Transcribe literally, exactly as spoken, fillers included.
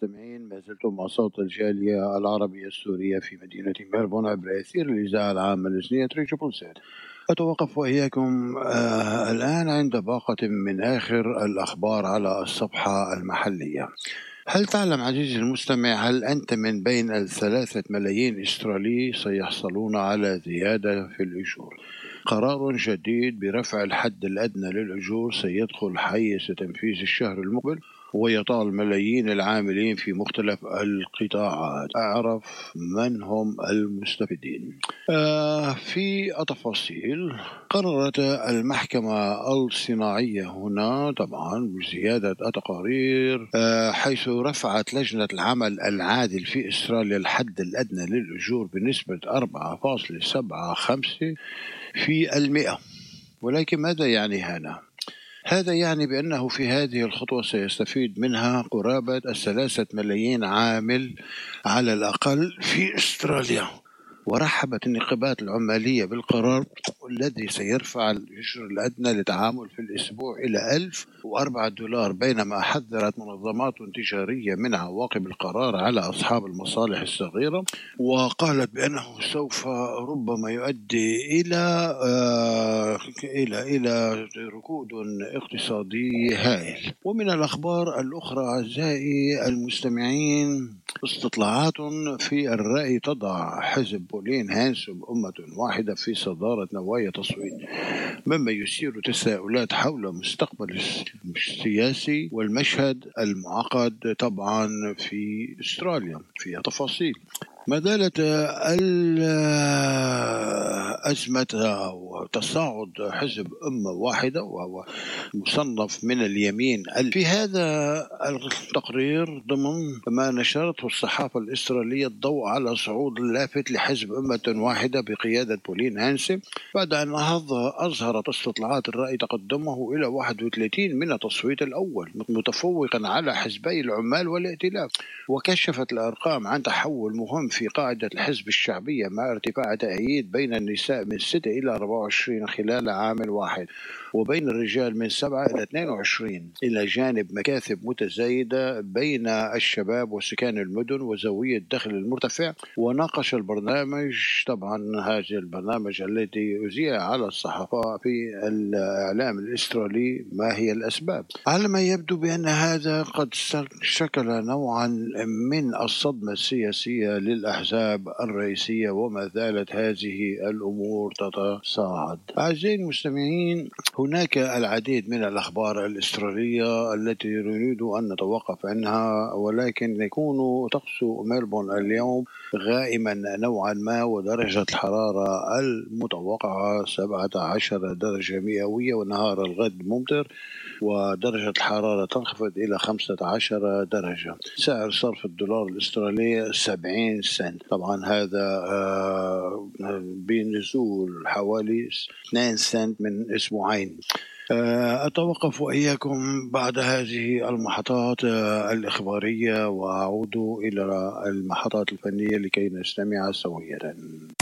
المستمعين، ما زلتم مع صوت الجالية العربية السورية في مدينة ملبورن عبر أثير الإذاعة العامة الإذنية تريبل سات. أتوقف وإياكم آه الآن عند باقة من آخر الأخبار على الصفحة المحلية. هل تعلم عزيزي المستمع، هل أنت من بين الثلاثة ملايين إسترالي سيحصلون على زيادة في الأجور؟ قرار جديد برفع الحد الأدنى للأجور سيدخل حيز تنفيذ الشهر المقبل ويطال ملايين العاملين في مختلف القطاعات. أعرف من هم المستفيدين. آه في التفاصيل، قررت المحكمة الصناعية هنا طبعا بزيادة التقارير، آه حيث رفعت لجنة العمل العادل في إستراليا الحد الأدنى للأجور بنسبة أربعة فاصلة سبعة خمسة في المئة. ولكن ماذا يعني هذا؟ هذا يعني بأنه في هذه الخطوة سيستفيد منها قرابة الثلاثة ملايين عامل على الأقل في أستراليا. ورحبت النقابات العمالية بالقرار الذي سيرفع الأجر الأدنى للتعامل في الأسبوع إلى ألف وأربعة دولار، بينما حذرت منظمات تجارية من عواقب القرار على أصحاب المصالح الصغيرة، وقالت بأنه سوف ربما يؤدي إلى آه إلى إلى ركود اقتصادي هائل. ومن الأخبار الأخرى أعزائي المستمعين، استطلاعات في الرأي تضع حزب بولين هانسوم أمة واحدة في صدارة نوايا تصويت، مما يثير تساؤلات حول مستقبل السياسي والمشهد المعقد طبعا في أستراليا. فيها تفاصيل. ما زالت الأزمة وتصاعد حزب أمة واحدة وهو مصنف من اليمين في هذا التقرير ضمن ما نشرته الصحافة الإسرائيلية الضوء على صعود لافت لحزب أمة واحدة بقيادة بولين هانسي، بعد أن أظهرت استطلاعات الرأي تقدمه إلى واحد وثلاثين من التصويت الأول، متفوقا على حزبي العمال والائتلاف. وكشفت الأرقام عن تحول مهم في قاعدة الحزب الشعبية مع ارتفاع تأييد بين النساء من ستة إلى أربعة وعشرين خلال عام واحد، وبين الرجال من سبعة إلى اثنين وعشرين، إلى جانب مكاسب متزايدة بين الشباب وسكان المدن وذوي الدخل المرتفع. وناقش البرنامج طبعا هذا البرنامج الذي أذيع على الصحافة في الإعلام الإسترالي ما هي الأسباب. على ما يبدو بأن هذا قد شكل نوعا من الصدمة السياسية للأحزاب الرئيسية، وما زالت هذه الأمور تتصاعد. أعزائي المستمعين، هناك العديد من الأخبار الإسترالية التي نريد أن نتوقف عنها، ولكن يكون طقس ملبورن اليوم غائما نوعا ما، ودرجة الحرارة المتوقعة سبعة عشر درجة مئوية، ونهار الغد ممطر ودرجة الحرارة تنخفض إلى خمسة عشر درجة. سعر صرف الدولار الأسترالي سبعين سنت، طبعا هذا بنزول حوالي اثنين سنت من أسبوعين. أتوقف وإياكم بعد هذه المحطات الإخبارية وأعود إلى المحطات الفنية لكي نستمع سويا.